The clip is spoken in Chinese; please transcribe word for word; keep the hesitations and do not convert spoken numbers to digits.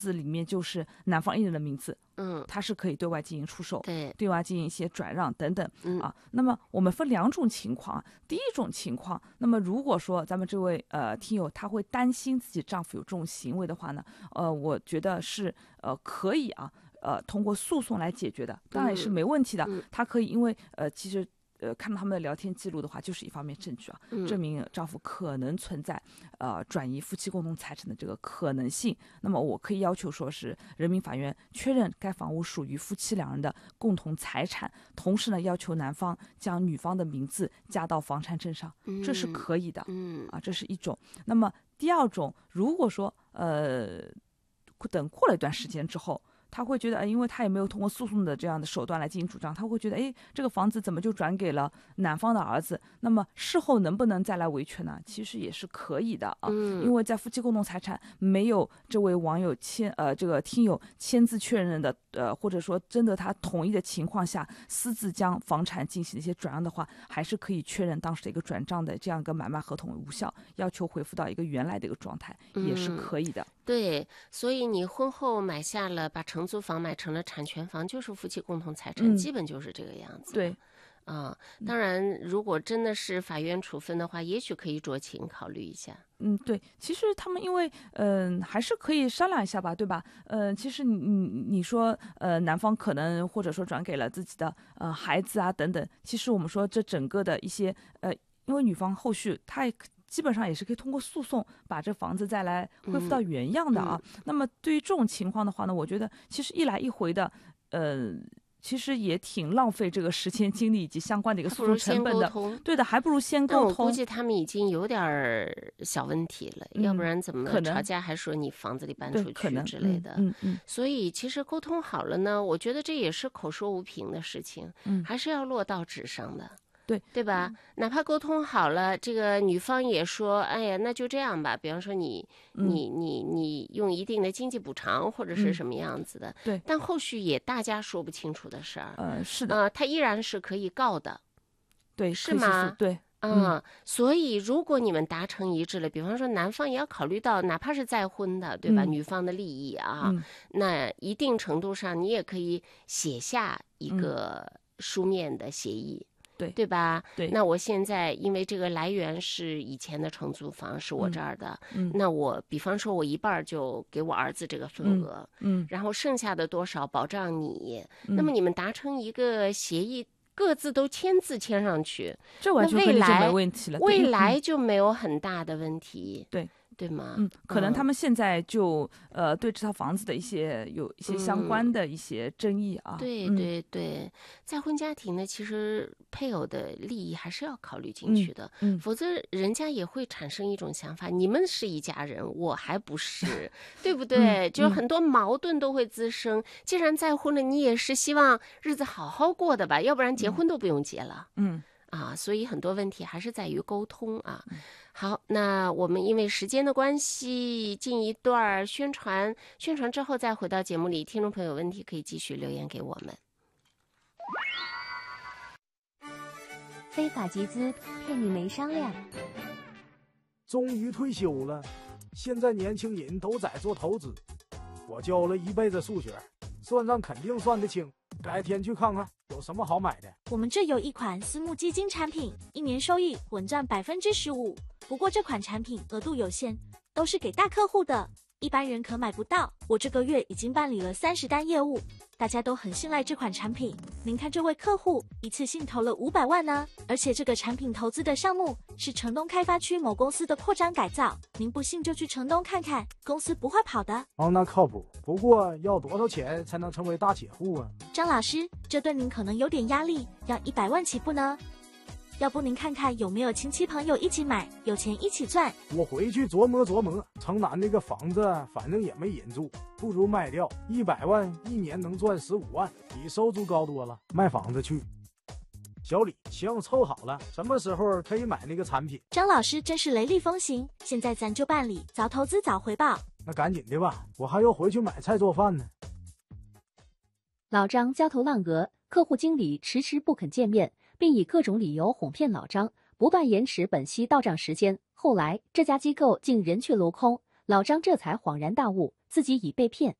字里面就是男方一人的名字， 嗯， 它是可以对外进行出售， 对， 对外进行一些转让等等、 嗯、 啊。那么我们分两种情况啊，第一种情况，那么如果说咱们这位呃听友他会担心自己丈夫有这种行为的话呢，呃，我觉得是呃可以啊，呃通过诉讼来解决的，当然也是没问题的。 嗯嗯、 他可以因为呃其实。呃，看到他们的聊天记录的话，就是一方面证据啊， 嗯、 证明丈夫可能存在呃转移夫妻共同财产的这个可能性。那么我可以要求说是人民法院确认该房屋属于夫妻两人的共同财产，同时呢要求男方将女方的名字加到房产证上， 嗯、 这是可以的。 嗯啊，这是一种。那么第二种，如果说呃等过了一段时间之后。他会觉得，因为他也没有通过诉讼的这样的手段来进行主张，他会觉得，哎，这个房子怎么就转给了男方的儿子？那么事后能不能再来维权呢？其实也是可以的啊， 嗯、 因为在夫妻共同财产没有这位网友签呃这个听友签字确认的，呃或者说征得他同意的情况下，私自将房产进行一些转让的话，还是可以确认当时的一个转账的这样一个买卖合同无效，要求恢复到一个原来的一个状态，也是可以的。 嗯、对，所以你婚后买下了把承租房买成了产权房，就是夫妻共同财产， 嗯、 基本就是这个样子。 对， 啊，当然，如果真的是法院处分的话，也许可以酌情考虑一下。 嗯，对，其实他们因为嗯、呃、还是可以商量一下吧，对吧？呃，其实你你你说呃男方可能或者说转给了自己的呃孩子啊等等，其实我们说这整个的一些呃，因为女方后续她也。基本上也是可以通过诉讼把这房子再来恢复到原样的啊。 嗯嗯、 那么对于这种情况的话呢，我觉得其实一来一回的，呃，其实也挺浪费这个时间精力以及相关的一个诉讼成本的。对的，还不如先沟通。 但我估计他们已经有点小问题了， 嗯、 要不然怎么可能吵架还说你房子里搬出去之类的。 嗯嗯, 嗯。 所以其实沟通好了呢，我觉得这也是口说无凭的事情， 嗯， 还是要落到纸上的。 对对吧？哪怕沟通好了，这个女方也说，哎呀，那就这样吧。比方说你， 嗯、 你，你，你用一定的经济补偿或者是什么样子的， 嗯、对。 但后续也大家说不清楚的事儿， 呃，是的， 呃，他依然是可以告的， 对， 是吗？ 对， 嗯、呃，所以如果你们达成一致了，比方说男方也要考虑到，哪怕是再婚的，对吧？ 嗯、 女方的利益啊， 嗯、 那一定程度上你也可以写下一个嗯、 书面的协议。 对对吧？ 对， 那我现在因为这个来源是以前的承租房，是我这儿的， 嗯， 那我比方说我一半就给我儿子这个份额， 嗯， 然后剩下的多少保障你， 嗯、 那么你们达成一个协议，各自都签字签上去， 这完全未来没问题了， 未来就没有很大的问题， 对。 对吗？ 嗯，可能他们现在就、嗯、呃对这套房子的一些有一些相关的一些争议啊。 嗯、对对对，再婚家庭呢，其实配偶的利益还是要考虑进去的， 嗯嗯、 否则人家也会产生一种想法：你们是一家人，我还不是，对不对？ 嗯、 就是很多矛盾都会滋生。既然再婚了，你也是希望日子好好过的吧？要不然结婚都不用结了。 嗯。 啊，所以很多问题还是在于沟通啊。好，那我们因为时间的关系，进一段宣传，宣传之后再回到节目里。听众朋友问题可以继续留言给我们。 非法集资骗你没商量。 终于退休了，现在年轻人都在做投资。我教了一辈子数学，算账肯定算得清。改天去看看有什么好买的。 我们这有一款私募基金产品，一年收益稳赚百分之十五。不过这款产品额度有限，都是给大客户的，一般人可买不到。我这个月已经办理了三十单业务，大家都很信赖这款产品。您看这位客户一次性投了五百万呢，而且这个产品投资的项目是城东开发区某公司的扩张改造。您不信就去城东看看，公司不会跑的。 哦，那靠谱。不过要多少钱才能成为大铁户啊？ 张老师，这对您可能有点压力，要一百万起步呢。要不您看看有没有亲戚朋友一起买，有钱一起赚。 我回去琢磨琢磨。城南那个房子反正也没人住，不如卖掉，一百万一年能赚十五万，比收租高多了。卖房子去。小李，行，凑好了，什么时候可以买那个产品？ 张老师真是雷厉风行，现在咱就办理，早投资早回报。 那赶紧的吧，我还要回去买菜做饭呢。 老张焦头烂额，客户经理迟迟不肯见面，并以各种理由哄骗老张，不断延迟本息到账时间。后来这家机构竟人去楼空， 老张这才恍然大悟，自己已被骗。